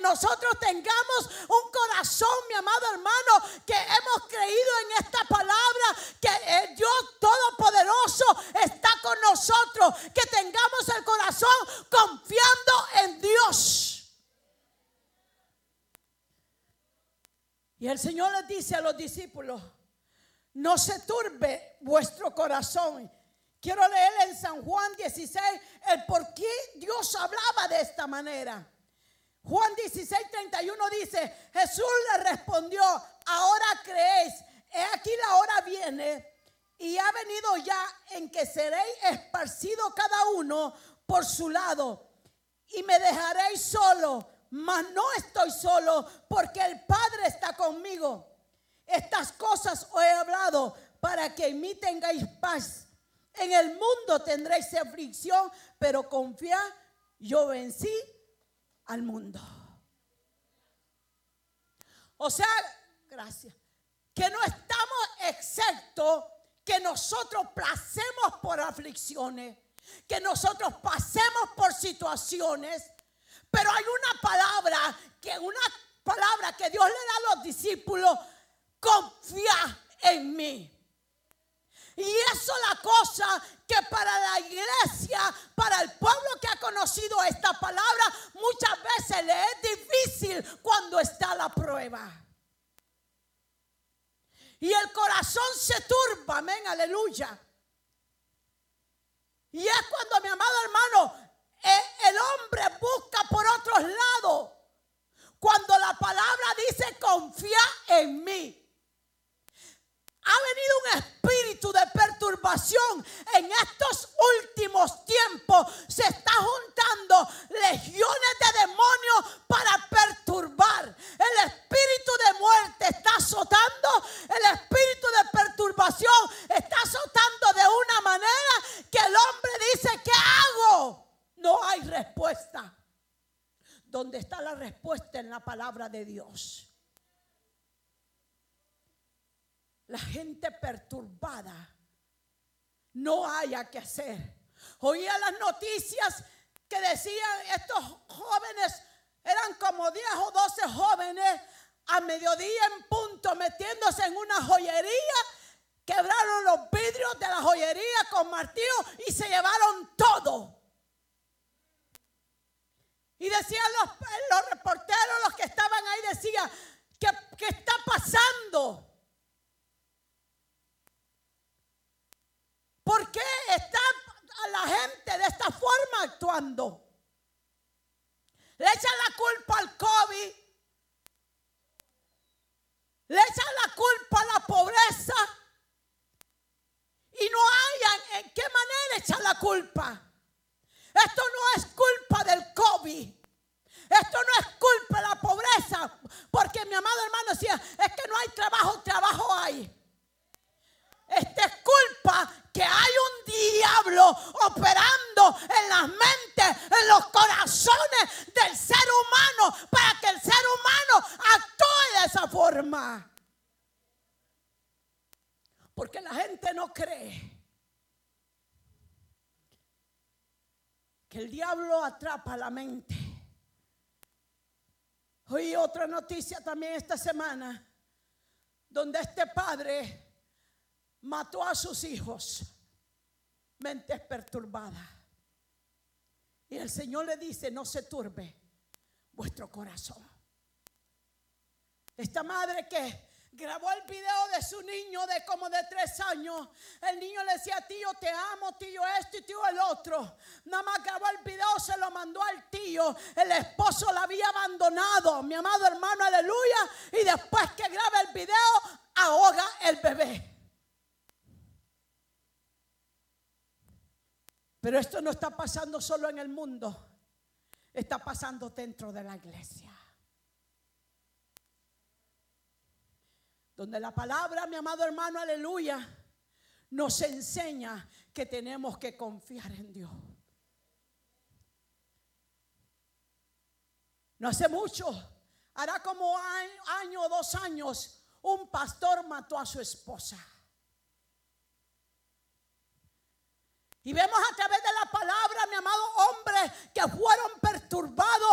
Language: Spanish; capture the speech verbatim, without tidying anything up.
nosotros tengamos un corazón, mi amado hermano, que hemos creído en esta palabra, que el Dios Todopoderoso está con nosotros, que tengamos el corazón confiando en Dios. Y el Señor les dice a los discípulos: no se turbe vuestro corazón. Quiero leer en San Juan dieciséis el por qué Dios hablaba de esta manera. Juan dieciséis, treinta y uno dice: Jesús le respondió: ahora creéis. He aquí la hora viene y ha venido ya en que seréis esparcidos cada uno por su lado y me dejaréis solo. Mas no estoy solo, porque el Padre está conmigo. Estas cosas os he hablado para que en mí tengáis paz. En el mundo tendréis aflicción, pero confiad, yo vencí al mundo. O sea, gracias, que no estamos exentos, que nosotros pasemos por aflicciones, que nosotros pasemos por situaciones. Pero hay una palabra, que una palabra que Dios le da a los discípulos: confía en mí. Y eso es la cosa que para la iglesia, para el pueblo que ha conocido esta palabra, muchas veces le es difícil cuando está la prueba. Y el corazón se turba, amén, aleluya. Y es cuando, mi amado hermano, el hombre busca por otros lados, cuando la palabra dice: confía en mí. Ha venido un espíritu de perturbación en estos últimos tiempos. Se está juntando legiones de demonios para perturbar. El espíritu de muerte está azotando. El espíritu de perturbación está azotando de una manera que el hombre dice: ¿qué hago? No hay respuesta. ¿Dónde está la respuesta? En la palabra de Dios. La gente perturbada, no haya que hacer. Oía las noticias que decían: estos jóvenes, eran como diez o doce jóvenes, a mediodía en punto, metiéndose en una joyería, quebraron los vidrios de la joyería con martillo y se llevaron todo. Y decían los, los reporteros, los que estaban ahí, decían: ¿qué, qué está pasando? ¿Por qué está la gente de esta forma actuando? Le echan la culpa al COVID, le echan la culpa a la pobreza y no hayan en qué manera echar la culpa. Esto no es culpa del COVID. Esto no es culpa de la pobreza, porque mi amado hermano decía: es que no hay trabajo, trabajo hay. Esta es culpa que hay un diablo operando en las mentes, en los corazones del ser humano, para que el ser humano actúe de esa forma. Porque la gente no cree que el diablo atrapa la mente. Oí otra noticia también esta semana, donde este padre mató a sus hijos, mentes perturbadas. Y el Señor le dice: no se turbe vuestro corazón. Esta madre que grabó el video de su niño de como de tres años, el niño le decía: tío, te amo, tío esto y tío el otro. Nada más grabó el video, se lo mandó al tío. El esposo la había abandonado, mi amado hermano, aleluya. Y después que graba el video, ahoga el bebé. Pero esto no está pasando solo en el mundo, está pasando dentro de la iglesia. Donde la palabra, mi amado hermano, aleluya, nos enseña que tenemos que confiar en Dios. No hace mucho, hará como año o dos años, un pastor mató a su esposa. Y vemos a través de la palabra, mi amado, hombres que fueron perturbados